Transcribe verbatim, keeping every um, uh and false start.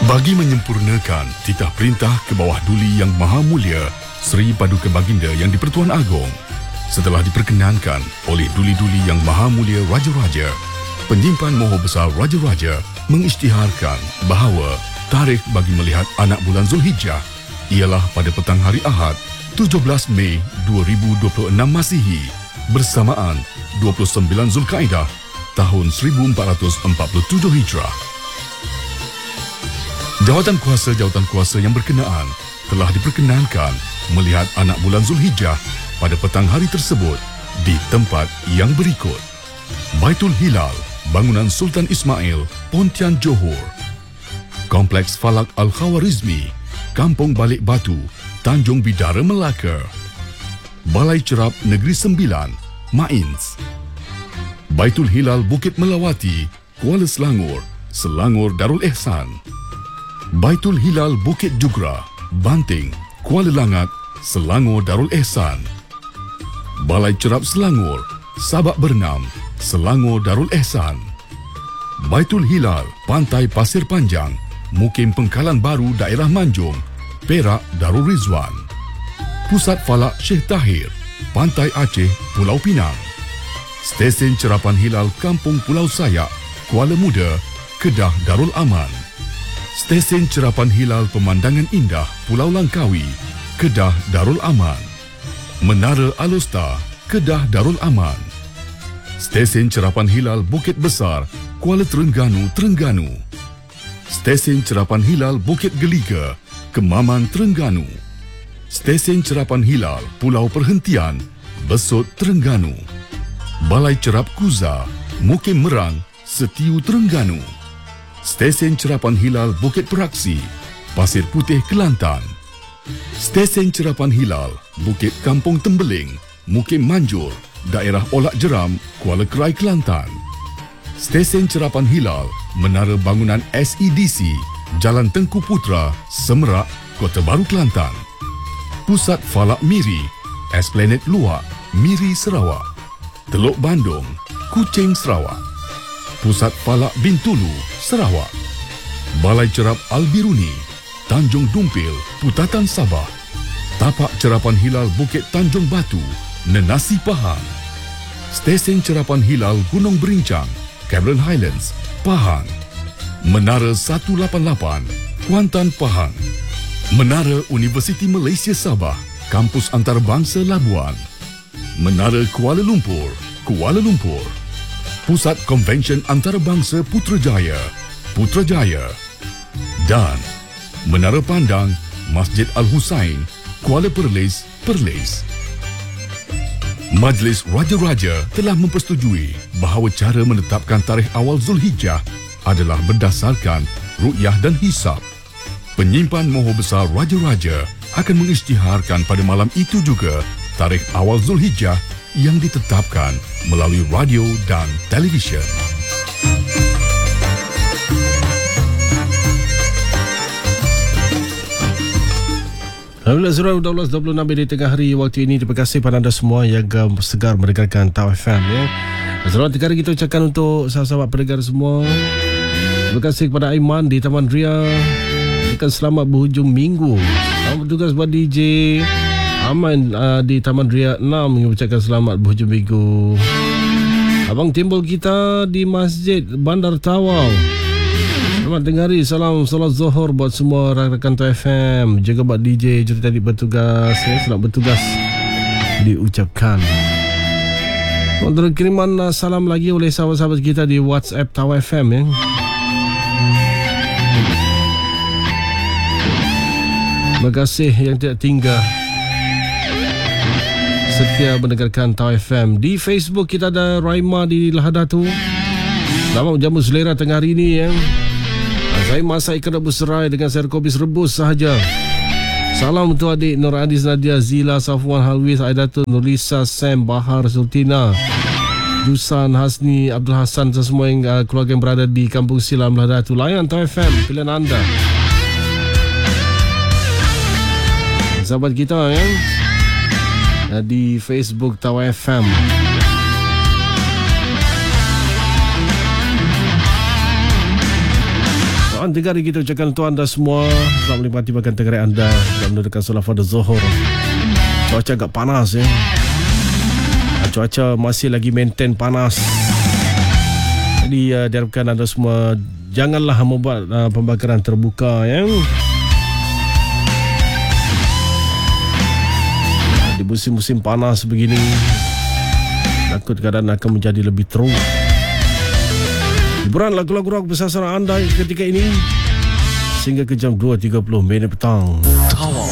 Bagi menyempurnakan titah perintah ke bawah Duli Yang Maha Mulia Seri Paduka Baginda Yang di-Pertuan Agong, setelah diperkenankan oleh Duli-Duli Yang Maha Mulia Raja-Raja, penyimpan Moho Besar Raja-Raja mengisytiharkan bahawa tarikh bagi melihat anak bulan Zulhijjah ialah pada petang hari Ahad tujuh belas Mei dua ribu dua puluh enam Masihi bersamaan dua puluh sembilan Zulkaidah tahun seribu empat ratus empat puluh tujuh Hijrah. Jawatan kuasa-jawatan kuasa yang berkenaan telah diperkenankan melihat anak bulan Zulhijjah pada petang hari tersebut di tempat yang berikut: Baitul Hilal, bangunan Sultan Ismail, Pontian Johor; Kompleks Falak Al-Khawarizmi, Kampung Balik Batu, Tanjung Bidara, Melaka; Balai Cerap Negeri Sembilan, Mains; Baitul Hilal Bukit Melawati, Kuala Selangor, Selangor Darul Ehsan; Baitul Hilal Bukit Jugra, Banting, Kuala Langat, Selangor Darul Ehsan; Balai Cerap Selangor, Sabak Bernam, Selangor Darul Ehsan; Baitul Hilal Pantai Pasir Panjang, Mukim Pengkalan Baru Daerah Manjung, Perak Darul Rizwan; Pusat Falak Syekh Tahir, Pantai Aceh, Pulau Pinang; Stesen Cerapan Hilal Kampung Pulau Sayak, Kuala Muda, Kedah Darul Aman; Stesen Cerapan Hilal Pemandangan Indah, Pulau Langkawi, Kedah Darul Aman; Menara Alusta, Kedah Darul Aman; Stesen Cerapan Hilal Bukit Besar, Kuala Terengganu, Terengganu; Stesen Cerapan Hilal Bukit Geliga, Kemaman, Terengganu; Stesen Cerapan Hilal Pulau Perhentian, Besut, Terengganu; Balai Cerap Kuza, Mukim Merang, Setiu, Terengganu; Stesen Cerapan Hilal Bukit Peraksi, Pasir Putih, Kelantan; Stesen Cerapan Hilal Bukit Kampung Tembeling, Mukim Manjur, Daerah Olak Jeram, Kuala Kerai, Kelantan; Stesen Cerapan Hilal Menara Bangunan S E D C, Jalan Tengku Putra, Semerak, Kota Baru, Kelantan; Pusat Falak Miri, Esplanade Luak, Miri, Sarawak; Teluk Bandung, Kuching, Sarawak; Pusat Falak Bintulu, Sarawak; Balai Cerap Al-Biruni, Tanjung Dumpil, Putatan, Sabah; Tapak Cerapan Hilal Bukit Tanjung Batu, Nenasi, Pahang; Stesen Cerapan Hilal Gunung Berincang, Cameron Highlands, Pahang; Menara seratus lapan puluh lapan, Kuantan, Pahang; Menara Universiti Malaysia Sabah, Kampus Antarabangsa Labuan; Menara Kuala Lumpur, Kuala Lumpur; Pusat Konvensyen Antarabangsa Putrajaya, Putrajaya; dan Menara Pandang, Masjid Al-Husain, Kuala Perlis, Perlis. Majlis Raja-Raja telah mempersetujui bahawa cara menetapkan tarikh awal Zulhijjah adalah berdasarkan ru'yah dan hisab. Penyimpan Moho Besar Raja-Raja akan mengisytiharkan pada malam itu juga tarikh awal Zulhijjah yang ditetapkan melalui radio dan televisyen. Alhamdulillah, surah dua belas dua puluh enam di tengah hari waktu ini. Terima kasih pada anda semua yang segar mendengarkan Tau F M, ya. Selamat hari kita ucapkan untuk sahabat-sahabat pendengar semua. Terima kasih kepada Aiman di Taman Ria. Ucapkan selamat berhujung minggu. Selamat bertugas buat D J Aman uh, di Taman Ria enam mengucapkan selamat berhujung minggu. Abang Timbul kita di Masjid Bandar Tawau, selamat dengar. Salam solat Zuhur buat semua rakan-rakan Tau F M, juga buat D J juri tadi bertugas, ya. Selamat bertugas diucapkan. Untuk kiriman uh, salam lagi oleh sahabat-sahabat kita di WhatsApp Tau F M, ya. Terima kasih yang tidak tinggal setia mendengarkan Tau F M. Di Facebook kita ada Raima di Lahadatu. Selamat menjamu selera tengah hari ini, ya. Saya masak ikan rebus serai dengan sayur kobis rebus sahaja. Salam untuk adik Nur Adis, Nadia, Zila, Safwan, Halwis, Aidatun, Nurlisa, Sam, Bahar, Sultina, Jusan, Hasni, Abdul Hasan, semua yang uh, keluarga yang berada di Kampung Silam Lahadatu. Layan Tau F M, pilihan anda. Sahabat kita, ya, di Facebook Tau F M. Tuan tiga hari kita ucapkan untuk anda semua selamat menikmati makan tengah anda dalam menunaikan solat fardu zuhur. Cuaca agak panas ya. Cuaca masih lagi maintain panas. Jadi uh, diharapkan anda semua janganlah membuat uh, pembakaran terbuka ya. Di musim-musim panas begini takut keadaan akan menjadi lebih teruk. Hiburan lagu-lagu rock bersama anda ketika ini sehingga ke jam dua tiga puluh minit petang. Tawau